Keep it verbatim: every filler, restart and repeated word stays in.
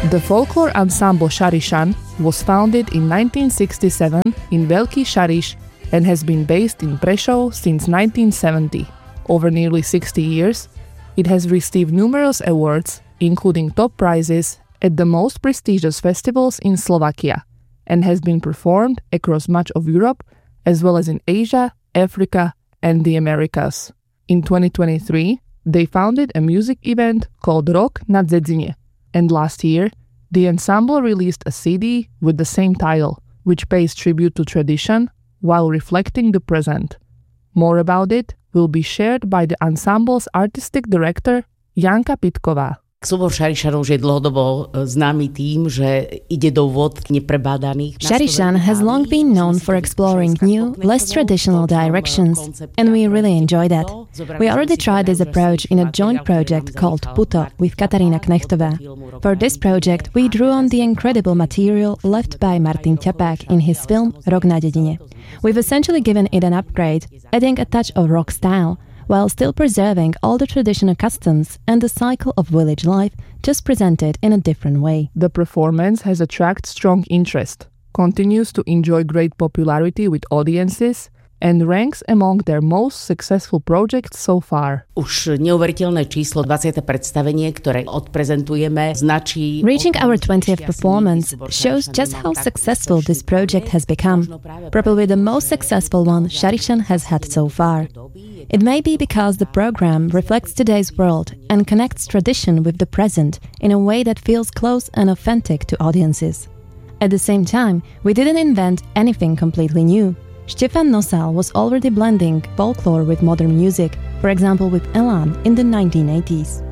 The folklore ensemble Šarišan was founded in nineteen sixty-seven in Veľký Šariš and has been based in Prešov since nineteen seventy. Over nearly sixty years, it has received numerous awards, including top prizes at the most prestigious festivals in Slovakia, and has been performed across much of Europe as well as in Asia, Africa, and the Americas. In twenty twenty-three, they founded a music event called Rok na Dzedzine, and last year, the ensemble released a C D with the same title, which pays tribute to tradition while reflecting the present. More about it will be shared by the ensemble's artistic director, Janka Pitková. Súbor Šarišanov je dlhodobo známy tým, že ide do vôd neprebádaných. Šarišan has long been known for exploring new, less traditional directions, and we really enjoy that. We already tried this approach in a joint project called Puto with Katarína Knechtová. For this project, we drew on the incredible material left by Martin Ťapák in his film Rok na dedine. We've essentially given it an upgrade, adding a touch of rock style, while still preserving all the traditional customs and the cycle of village life, just presented in a different way. The performance has attracted strong interest, continues to enjoy great popularity with audiences, and ranks among their most successful projects so far. Už neuveriteľné číslo dvadsiate predstavenie, ktoré odprezentujeme, značí... Reaching our twentieth performance shows just how successful this project has become. Probably the most successful one Šarišan has had so far. It may be because the program reflects today's world and connects tradition with the present in a way that feels close and authentic to audiences. At the same time, we didn't invent anything completely new. Štefan Nosal was already blending folklore with modern music, for example with Elan in the nineteen eighties.